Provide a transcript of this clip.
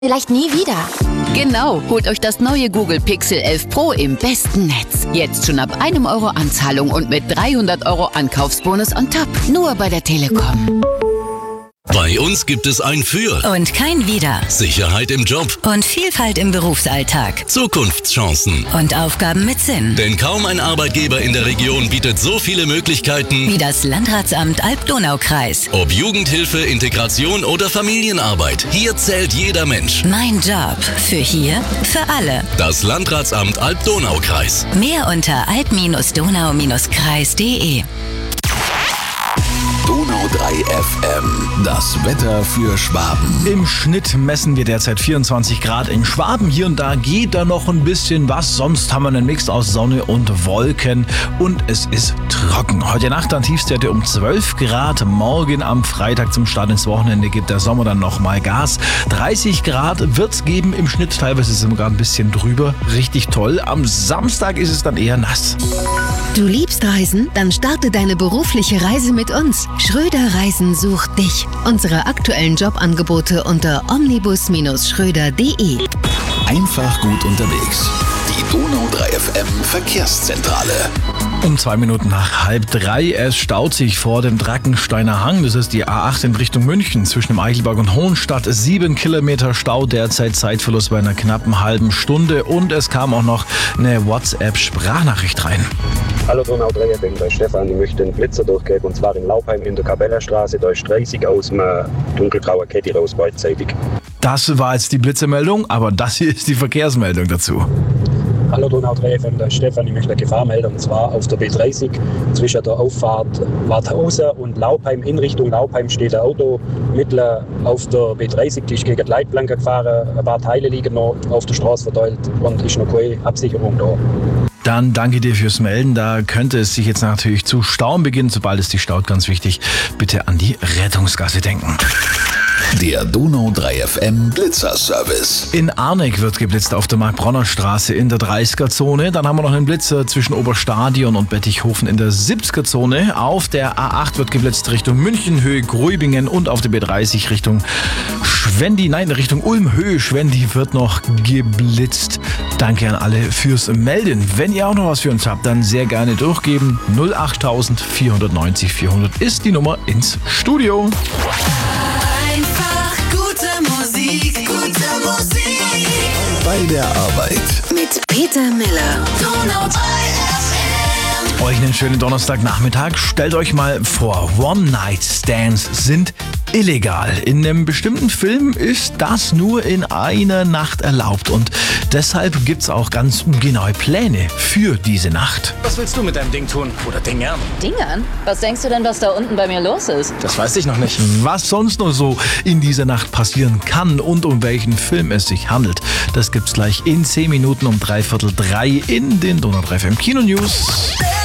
Vielleicht nie wieder. Genau, holt euch das neue Google Pixel 11 Pro im besten Netz. Jetzt schon ab 1 Euro Anzahlung und mit 300 Euro Ankaufsbonus on top. Nur bei der Telekom. Bei uns gibt es ein Für und kein Wider. Sicherheit im Job Und Vielfalt im Berufsalltag. Zukunftschancen. Und Aufgaben mit Sinn. Denn kaum ein Arbeitgeber in der Region bietet so viele Möglichkeiten Wie das Landratsamt Alb-Donau-Kreis. Ob Jugendhilfe, Integration oder Familienarbeit. Hier zählt jeder Mensch. Mein Job. Für hier, für alle. Das Landratsamt Alb-Donau-Kreis. Mehr unter alb-donau-kreis.de. Donau 3 FM. Das Wetter für Schwaben. Im Schnitt messen wir derzeit 24 Grad in Schwaben. Hier und da geht da noch ein bisschen was. Sonst haben wir einen Mix aus Sonne und Wolken. Und es ist trocken. Heute Nacht dann Tiefstwerte um 12 Grad. Morgen am Freitag zum Start ins Wochenende gibt der Sommer dann nochmal Gas. 30 Grad wird es geben im Schnitt. Teilweise ist es sogar ein bisschen drüber. Richtig toll. Am Samstag ist es dann eher nass. Du liebst Reisen? Dann starte deine berufliche Reise mit uns. Schröder Reisen sucht dich. Unsere aktuellen Jobangebote unter omnibus-schröder.de. Einfach gut unterwegs. Die Donau 3 FM Verkehrszentrale. Um 2 Minuten nach 2:30. Es staut sich vor dem Drackensteiner Hang. Das ist die A8 in Richtung München zwischen dem Eichelberg und Hohenstadt. 7 Kilometer Stau, derzeit Zeitverlust bei einer knappen halben Stunde. Und es kam auch noch eine WhatsApp-Sprachnachricht rein. Hallo Donau 3 FM, da ist Stefan. Ich möchte einen Blitzer durchgeben und zwar in Laubheim in der Kapellerstraße. Da ist 30 aus dem dunkelgrauen Caddy raus beidseitig. Das war jetzt die Blitzermeldung, aber das hier ist die Verkehrsmeldung dazu. Hallo Donau 3 FM, da ist Stefan. Ich möchte eine Gefahrmeldung und zwar auf der B30 zwischen der Auffahrt Warthausen und Laubheim. In Richtung Laubheim steht ein Auto mitten auf der B30, die ist gegen die Leitplanke gefahren. Ein paar Teile liegen noch auf der Straße verteilt und ist noch keine Absicherung da. Dann danke dir fürs Melden. Da könnte es sich jetzt natürlich zu stauen beginnen. Sobald es dich staut, ganz wichtig, bitte an die Rettungsgasse denken. Der Donau 3 FM Blitzerservice. In Arneck wird geblitzt auf der Mark-Bronner-Straße in der 30er-Zone. Dann haben wir noch einen Blitzer zwischen Oberstadion und Bettichhofen in der 70er-Zone. Auf der A8 wird geblitzt Richtung München, Höhe Gruibingen und auf der B30 Richtung Richtung Ulm, Höhe Schwendi wird noch geblitzt. Danke an alle fürs Melden. Wenn ihr auch noch was für uns habt, dann sehr gerne durchgeben. 08000 490 400 ist die Nummer ins Studio. Einfach gute Musik, Bei der Arbeit. Mit Peter Miller. Donau 3 FM. Euch einen schönen Donnerstagnachmittag. Stellt euch mal vor, One-Night-Stands sind illegal. In einem bestimmten Film ist das nur in einer Nacht erlaubt und deshalb gibt's auch ganz genaue Pläne für diese Nacht. Was willst du mit deinem Ding tun? Oder Dingern? Dingern? Was denkst du denn, was da unten bei mir los ist? Das weiß ich noch nicht. Was sonst noch so in dieser Nacht passieren kann und um welchen Film es sich handelt, das gibt's gleich in 10 Minuten um 2:45 in den Donau 3 FM Kino News.